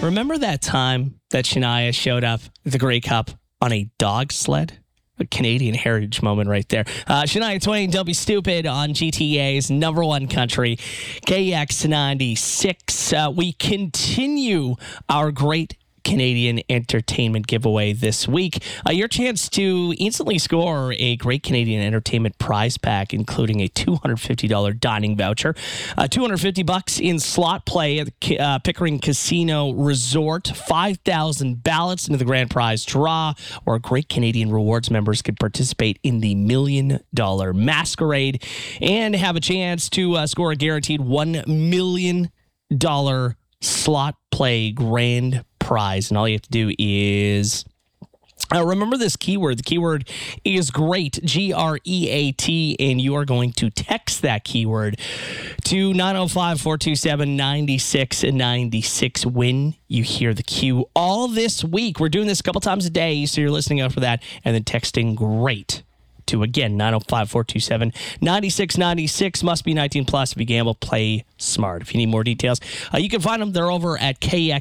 Remember that time that Shania showed up at the Grey Cup on a dog sled? A Canadian heritage moment right there. Shania Twain, Don't Be Stupid on GTA's number one country, KX96. We continue our great Canadian entertainment giveaway this week. Your chance to instantly score a great Canadian entertainment prize pack, including a $250 dining voucher, $250 in slot play at the Pickering Casino Resort, 5,000 ballots into the grand prize draw, or great Canadian rewards members could participate in the $1 million masquerade and have a chance to score a guaranteed $1 million slot play grand prize. And all you have to do is remember this keyword. The keyword is GREAT, GREAT, and you are going to text that keyword to 905-427-9696 when you hear the cue. All this week, we're doing this a couple times a day, so you're listening out for that, and then texting GREAT to, again, 905-427-9696. Must be 19 plus. If you gamble, play smart. If you need more details, you can find them. They're over at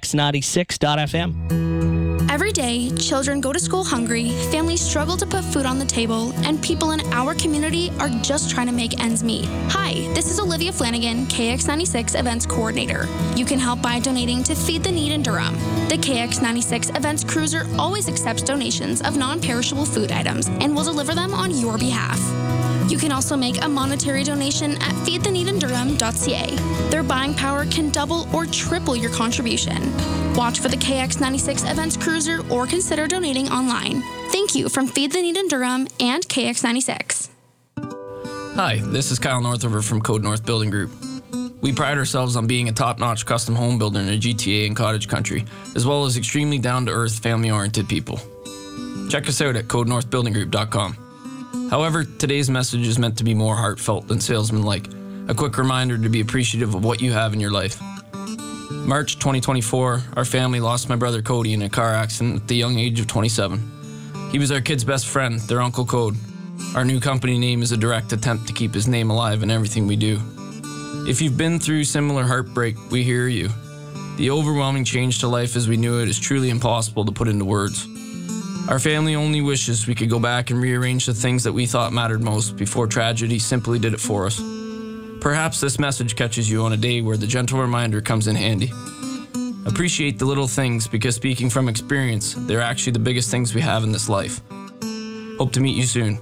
kx96.fm. Every day, children go to school hungry, families struggle to put food on the table, and people in our community are just trying to make ends meet. Hi, this is Olivia Flanagan, KX96 Events Coordinator. You can help by donating to Feed the Need in Durham. The KX96 Events Cruiser always accepts donations of non-perishable food items and will deliver them on your behalf. You can also make a monetary donation at feedtheneedindurham.ca. Their buying power can double or triple your contribution. Watch for the KX96 Events Cruiser or consider donating online. Thank you from Feed the Need in Durham and KX96. Hi, this is Kyle Northover from Code North Building Group. We pride ourselves on being a top-notch custom home builder in the GTA and cottage country, as well as extremely down-to-earth, family-oriented people. Check us out at codenorthbuildinggroup.com. However, today's message is meant to be more heartfelt than salesman-like, a quick reminder to be appreciative of what you have in your life. March 2024, our family lost my brother Cody in a car accident at the young age of 27. He was our kid's best friend, their Uncle Code. Our new company name is a direct attempt to keep his name alive in everything we do. If you've been through similar heartbreak, we hear you. The overwhelming change to life as we knew it is truly impossible to put into words. Our family only wishes we could go back and rearrange the things that we thought mattered most before tragedy simply did it for us. Perhaps this message catches you on a day where the gentle reminder comes in handy. Appreciate the little things because, speaking from experience, they're actually the biggest things we have in this life. Hope to meet you soon.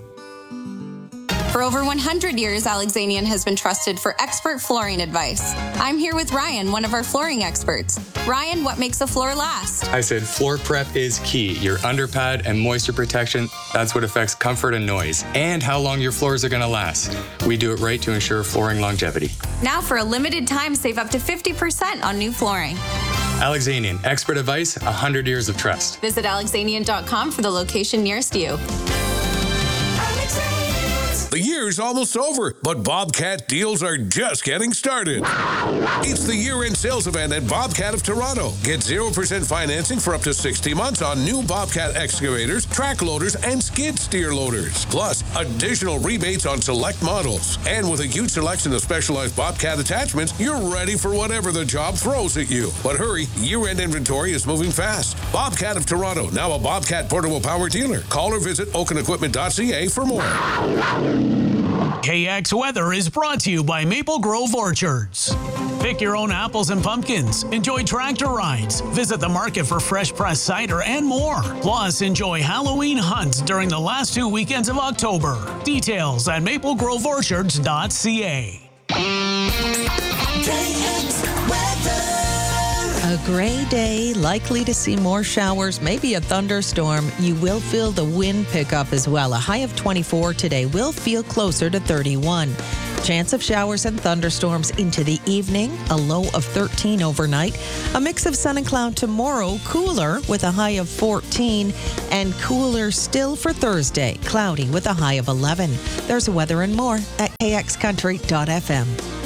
For over 100 years, Alexanian has been trusted for expert flooring advice. I'm here with Ryan, one of our flooring experts. Ryan, what makes a floor last? I said floor prep is key. Your underpad and moisture protection, that's what affects comfort and noise, and how long your floors are going to last. We do it right to ensure flooring longevity. Now for a limited time, save up to 50% on new flooring. Alexanian, expert advice, 100 years of trust. Visit alexanian.com for the location nearest you. The year's almost over, but Bobcat deals are just getting started. It's the year-end sales event at Bobcat of Toronto. Get 0% financing for up to 60 months on new Bobcat excavators, track loaders, and skid steer loaders. Plus, additional rebates on select models. And with a huge selection of specialized Bobcat attachments, you're ready for whatever the job throws at you. But hurry, year-end inventory is moving fast. Bobcat of Toronto, now a Bobcat portable power dealer. Call or visit oakenequipment.ca for more. KX Weather is brought to you by Maple Grove Orchards. Pick your own apples and pumpkins, enjoy tractor rides, visit the market for fresh pressed cider and more. Plus, enjoy Halloween hunts during the last 2 weekends of October. Details at maplegroveorchards.ca. KX Weather. A gray day, likely to see more showers, maybe a thunderstorm. You will feel the wind pick up as well. A high of 24 today will feel closer to 31. Chance of showers and thunderstorms into the evening, a low of 13 overnight. A mix of sun and cloud tomorrow, cooler with a high of 14, and cooler still for Thursday, cloudy with a high of 11. There's weather and more at kxcountry.fm.